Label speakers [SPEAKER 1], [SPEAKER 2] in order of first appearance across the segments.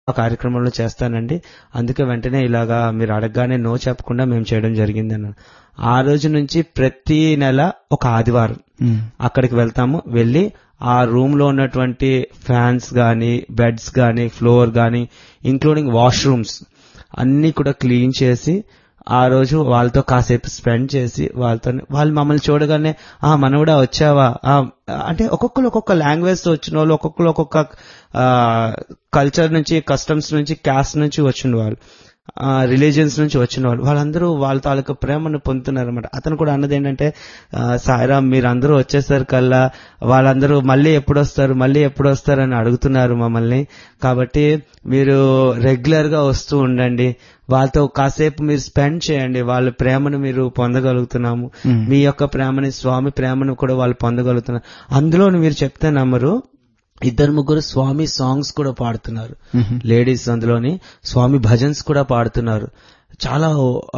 [SPEAKER 1] ఆ కార్యక్రమంలో చేస్తానండి, అందుకే వెంటనే ఇలాగా మీరు అడగగానే నో చెప్పకుండా మేము చేయడం జరిగింది అన్నాను. ఆ రోజు నుంచి ప్రతి నెల ఒక ఆదివారం అక్కడికి వెళ్తాము. వెళ్ళి ఆ రూమ్ లో ఉన్నటువంటి ఫ్యాన్స్ గానీ, బెడ్స్ గానీ, ఫ్లోర్ గానీ, ఇంక్లూడింగ్ వాష్రూమ్స్ అన్ని కూడా క్లీన్ చేసి ఆ రోజు వాళ్ళతో కాసేపు స్పెండ్ చేసి వాళ్ళు మమ్మల్ని చూడగానే మనవడా వచ్చావా, అంటే ఒక్కొక్కరు ఒక్కొక్క లాంగ్వేజ్ తో వచ్చిన వాళ్ళు, ఒక్కొక్కరు ఒక్కొక్క కల్చర్ నుంచి, కస్టమ్స్ నుంచి, క్యాస్ట్ నుంచి వచ్చిన వాళ్ళు, రిలీజియన్స్ నుంచి వచ్చిన వాళ్ళు, వాళ్ళందరూ వాళ్ళ తాలూకా ప్రేమను పొందుతున్నారు అనమాట. అతను కూడా అన్నది ఏంటంటే, సాయిరామ్ మీరందరూ వచ్చేసరికల్లా వాళ్ళందరూ మళ్ళీ ఎప్పుడు వస్తారు అని అడుగుతున్నారు మమ్మల్ని. కాబట్టి మీరు రెగ్యులర్ గా వస్తూ ఉండండి, వాళ్ళతో కాసేపు మీరు స్పెండ్ చేయండి, వాళ్ళ ప్రేమను మీరు పొందగలుగుతున్నాము, మీ యొక్క ప్రేమని, స్వామి ప్రేమను కూడా వాళ్ళు పొందగలుగుతున్నారు. అందులో మీరు చెప్తే నమ్మరు, 2-3 స్వామి సాంగ్స్ కూడా పాడుతున్నారు లేడీస్, అందులోని స్వామి భజన్స్ కూడా పాడుతున్నారు. చాలా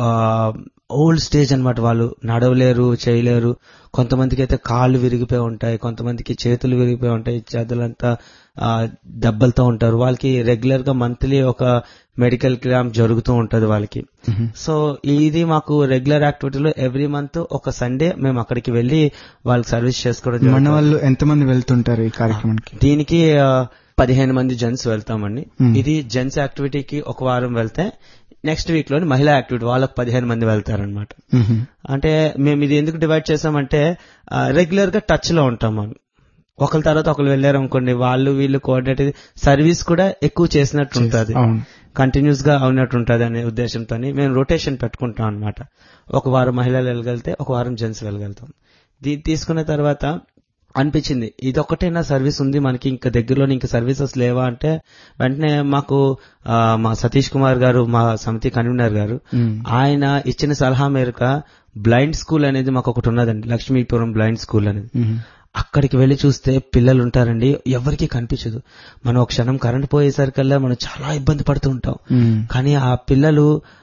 [SPEAKER 1] ఓల్డ్ స్టేజ్ అన్నమాట. వాళ్ళు నడవలేరు, చేయలేరు, కొంతమందికి అయితే కాళ్ళు విరిగిపోయి ఉంటాయి, కొంతమందికి చేతులు విరిగిపోయి ఉంటాయి, చేతులంతా దెబ్బలతో ఉంటారు. వాళ్ళకి రెగ్యులర్ గా మంత్లీ ఒక మెడికల్ క్యాంప్ జరుగుతూ ఉంటది వాళ్ళకి. సో ఇది మాకు రెగ్యులర్ యాక్టివిటీలో ఎవ్రీ మంత్ ఒక సండే మేము అక్కడికి వెళ్లి వాళ్ళకి సర్వీస్ చేసుకోవడం.
[SPEAKER 2] మన వాళ్ళు ఎంతమంది వెళ్తుంటారు ఈ కార్యక్రమానికి?
[SPEAKER 1] దీనికి 15 మంది జెంట్స్ వెళ్తామండి. ఇది జెంట్స్ యాక్టివిటీకి ఒక వారం వెళ్తే, నెక్స్ట్ వీక్ లోని మహిళా యాక్టివిటీ వాళ్ళకి 15 మంది వెళ్తారనమాట. అంటే మేము ఇది ఎందుకు డివైడ్ చేసామంటే, రెగ్యులర్ గా టచ్ లో ఉంటాం మనం. ఒకరి తర్వాత ఒకరు వెళ్ళారు అనుకోండి, వాళ్ళు వీళ్ళు కోఆర్డినేట్ సర్వీస్ కూడా ఎక్కువ చేసినట్టు ఉంటుంది, కంటిన్యూస్ గా అవునట్టు ఉంటుంది అనే ఉద్దేశంతో మేము రొటేషన్ పెట్టుకుంటాం అనమాట. ఒక వారం మహిళలు వెళ్ళగలితే ఒక వారం జెంట్స్ వెళ్ళగలుగుతాం. దీన్ని తీసుకున్న తర్వాత అనిపించింది, ఇదొక్కటైనా సర్వీస్ ఉంది మనకి, ఇంకా దగ్గరలోని ఇంకా సర్వీసెస్ లేవా అంటే, వెంటనే మాకు మా సతీష్ కుమార్ గారు, మా సమితి కన్వీనర్ గారు, ఆయన ఇచ్చిన సలహా మేరకు బ్లైండ్ స్కూల్ అనేది మాకు ఒకటి ఉన్నదండి, లక్ష్మీపురం బ్లైండ్ స్కూల్ అనేది. అక్కడికి వెళ్లి చూస్తే పిల్లలు ఉంటారండి, ఎవరికి కనిపించదు. మనం ఒక క్షణం కరెంట్ పోయేసరికల్లా మనం చాలా ఇబ్బంది పడుతూ ఉంటాం. కానీ ఆ పిల్లలు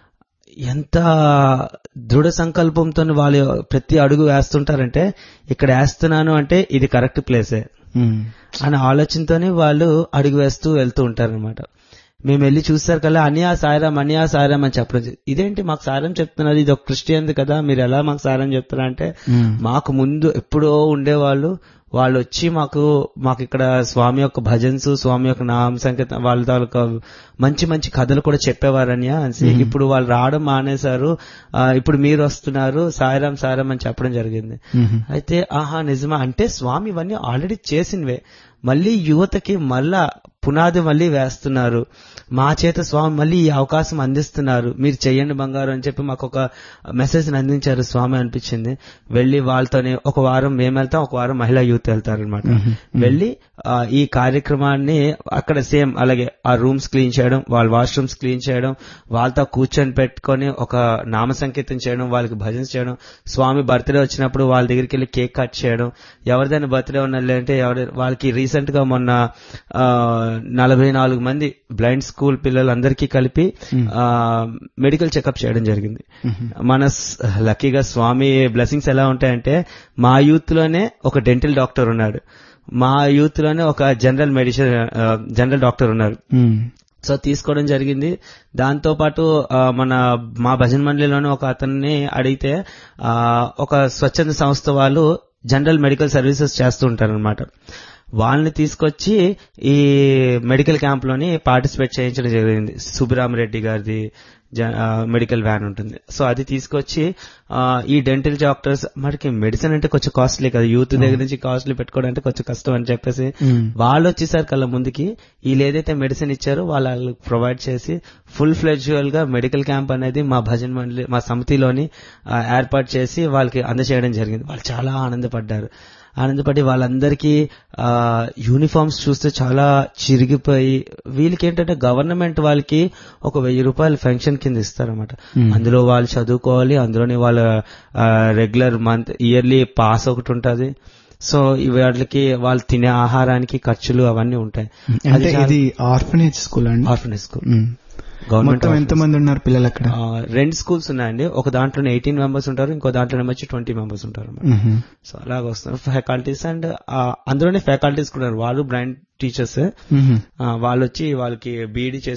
[SPEAKER 1] ఎంత దృఢ సంకల్పంతో వాళ్ళు ప్రతి అడుగు వేస్తుంటారంటే, ఇక్కడ వేస్తున్నాను అంటే ఇది కరెక్ట్ ప్లేసే అనే ఆలోచనతోనే వాళ్ళు అడుగు వేస్తూ వెళ్తూ ఉంటారనమాట. మేము వెళ్లి చూసారు కల్లా అన్యా సాయిరామ్ అని చెప్పడం, ఇదేంటి మాకు సాయిరామ్ చెప్తున్నారు, ఇది ఒక క్రిస్టియన్ కదా, మీరు ఎలా మాకు సాయిరామ్ చెప్తున్నారు అంటే, మాకు ముందు ఎప్పుడో ఉండేవాళ్ళు, వాళ్ళు వచ్చి మాకు ఇక్కడ స్వామి యొక్క భజన్స్, స్వామి యొక్క నామ సంకీర్తన, వాళ్ళ తాలూకా మంచి మంచి కథలు కూడా చెప్పేవారని అనేసి, ఇప్పుడు వాళ్ళు రావడం మానేశారు, ఇప్పుడు మీరు వస్తున్నారు, సాయిరామ్ అని చెప్పడం జరిగింది. అయితే నిజమా అంటే, స్వామి ఇవన్నీ ఆల్రెడీ చేసినవే, మళ్ళీ యువతకి మళ్ళా పునాది మళ్ళీ వేస్తున్నారు, మా చేత స్వామి మళ్ళీ ఈ అవకాశం అందిస్తున్నారు, మీరు చెయ్యండి బంగారు అని చెప్పి మాకు ఒక మెసేజ్ అందించారు స్వామి అనిపించింది. వెళ్లి వాళ్ళతోనే ఒక వారం మేము వెళ్తాం, ఒక వారం మహిళా యూత్ వెళ్తారనమాట. వెళ్లి ఈ కార్యక్రమాన్ని అక్కడ సేమ్ అలాగే ఆ రూమ్స్ క్లీన్ చేయడం, వాళ్ళ వాష్రూమ్స్ క్లీన్ చేయడం, వాళ్ళతో కూర్చొని పెట్టుకొని ఒక నామ సంకీర్తన చేయడం, వాళ్ళకి భజన చేయడం, స్వామి బర్త్డే వచ్చినప్పుడు వాళ్ళ దగ్గరికి వెళ్ళి కేక్ కట్ చేయడం, ఎవరిదైనా బర్త్డే ఉన్నట్లంటే వాళ్ళకి రీసెంట్ గా మొన్న 44 మంది బ్లైండ్ స్కూల్ పిల్లలందరికీ కలిపి మెడికల్ చెకప్ చేయడం జరిగింది. మన లక్కీగా స్వామి బ్లెస్సింగ్స్ ఎలా ఉంటాయంటే, మా యూత్ లోనే ఒక డెంటల్ డాక్టర్ ఉన్నాడు, మా యూత్ లోనే ఒక జనరల్ డాక్టర్ ఉన్నారు. సో తీసుకోవడం జరిగింది. దాంతో పాటు మా భజన మండలిలోనే ఒక అతన్ని అడిగితే, ఒక స్వచ్ఛంద సంస్థ వాళ్ళు జనరల్ మెడికల్ సర్వీసెస్ చేస్తూ ఉంటారనమాట. వాళ్ళని తీసుకొచ్చి ఈ మెడికల్ క్యాంప్ లోని పార్టిసిపేట్ చేయించడం జరిగింది. సుబ్బరామరెడ్డి గారిది మెడికల్ వ్యాన్ ఉంటుంది. సో అది తీసుకొచ్చి ఈ డెంటల్ డాక్టర్స్, మనకి మెడిసిన్ అంటే కొంచెం కాస్ట్లీ కదా, యూత్ దగ్గర నుంచి కాస్ట్లీ పెట్టుకోవడం అంటే కొంచెం కష్టం అని చెప్పేసి వాళ్ళు వచ్చేసరికి కల్లా ముందుకి వీళ్ళు ఏదైతే మెడిసిన్ ఇచ్చారో వాళ్ళు ప్రొవైడ్ చేసి ఫుల్ ఫ్లెడ్జువల్ గా మెడికల్ క్యాంప్ అనేది మా భజన మండలి, మా సమితిలోని ఏర్పాటు చేసి వాళ్ళకి అందజేయడం జరిగింది. వాళ్ళు చాలా ఆనందపడి వాళ్ళందరికీ యూనిఫామ్స్ చూస్తే చాలా చిరిగిపోయి, వీళ్ళకి ఏంటంటే గవర్నమెంట్ వాళ్ళకి ఒక 1000 రూపాయలు పెన్షన్ కింద ఇస్తారన్నమాట. అందులో వాళ్ళు చదువుకోవాలి, అందులోనే వాళ్ళ రెగ్యులర్ ఇయర్లీ పాస్ ఒకటి ఉంటుంది. సో వాటికి వాళ్ళు తినే ఆహారానికి ఖర్చులు అవన్నీ ఉంటాయి.
[SPEAKER 2] ఇది ఆర్ఫనేజ్ స్కూల్ అండి?
[SPEAKER 1] Orphanage school.
[SPEAKER 2] గవర్నమెంట్ ఎంతమంది ఉన్నారు పిల్లలు అక్కడ?
[SPEAKER 1] 2 స్కూల్స్ ఉన్నాయండి. ఒక దాంట్లో 18 మెంబర్స్ ఉంటారు, ఇంకో దాంట్లో 20 మెంబర్స్ ఉంటారు. సో అలాగ వస్తున్నారు ఫ్యాకల్టీస్. అండ్ అందులోనే ఫ్యాకల్టీస్ కూడా వాళ్ళు బ్లైండ్ టీచర్స్, వాళ్ళు వచ్చి వాళ్ళకి బీఈడీ